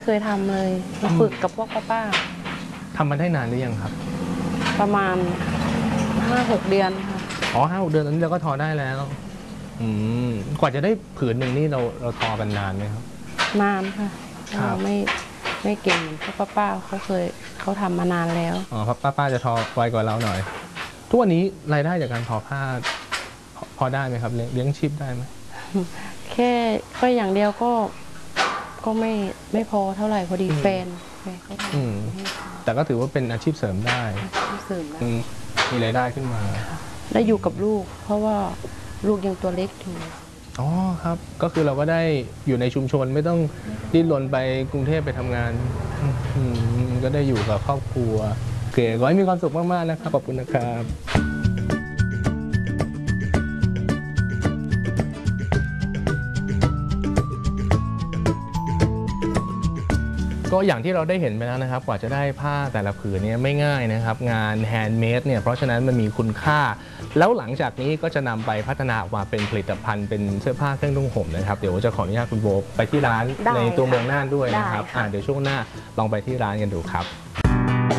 เคยทำเลยมาฝึกกับพวกป้าทำมาได้นานหรือยังครับประมาณ5-6 เดือนค่ะอ๋อ5-6 เดือนตอนนี้เราก็ทอได้แล้วกว่าจะได้ผืนหนึ่งนี่เราทอกันนานไหมครับนานค่ะเราไม่เก่งเหมือนพวกป้าเขาทำมานานแล้วอ๋อป้าจะทอไวกว่าเราหน่อยทุกวันนี้รายได้จากการทอผ้าพอได้ไหมครับเลี้ยงชีพได้ไหมแค่ก็อย่างเดียวก็ไม่พอเท่าไหร่พอดีแฟนเขาทำแต่ก็ถือว่าเป็นอาชีพเสริมได้เสริมได้มีรายได้ขึ้นมาได้อยู่กับลูกเพราะว่าลูกยังตัวเล็กอยู่อ๋อครับก็คือเราก็ได้อยู่ในชุมชนไม่ต้องดิ้นรนไปกรุงเทพไปทำงานก็ได้อยู่กับครอบครัวเก๋ขอให้มีความสุขมากๆนะครับขอบคุณนะครับก็อย่างที่เราได้เห็นไปแล้วนะครับกว่าจะได้ผ้าแต่ละผืนเนี่ยไม่ง่ายนะครับงานแฮนด์เมดเนี่ยเพราะฉะนั้นมันมีคุณค่าแล้วหลังจากนี้ก็จะนำไปพัฒนาออกมาเป็นผลิตภัณฑ์เป็นเสื้อผ้าเครื่องนุ่งห่มนะครับเดี๋ยวจะขออนุญาตคุณโบไปที่ร้านในตัวเมืองน่านด้วยนะครับเดี๋ยวช่วงหน้าลองไปที่ร้านกันดูครับ